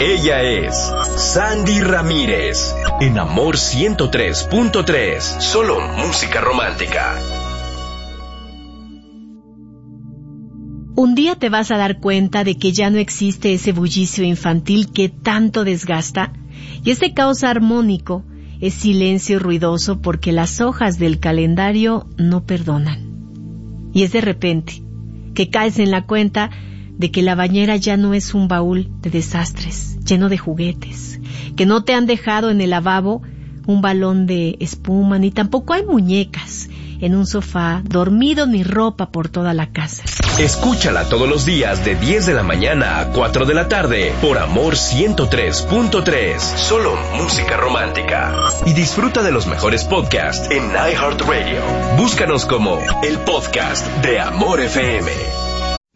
Ella es Sandy Ramírez, en Amor 103.3, solo música romántica. Un día te vas a dar cuenta de que ya no existe ese bullicio infantil que tanto desgasta, y ese caos armónico es silencio ruidoso porque las hojas del calendario no perdonan. Y es de repente que caes en la cuenta de que la bañera ya no es un baúl de desastres, lleno de juguetes, que no te han dejado en el lavabo un balón de espuma, ni tampoco hay muñecas en un sofá, dormido ni ropa por toda la casa. Escúchala todos los días de 10 de la mañana a 4 de la tarde por Amor 103.3, solo música romántica. Y disfruta de los mejores podcasts en iHeartRadio. Búscanos como el podcast de Amor FM.